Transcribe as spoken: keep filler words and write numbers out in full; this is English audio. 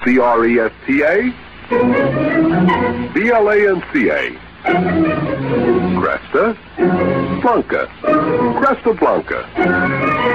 C R E S T A, B L A N C A. Cresta Blanca. Cresta Blanca.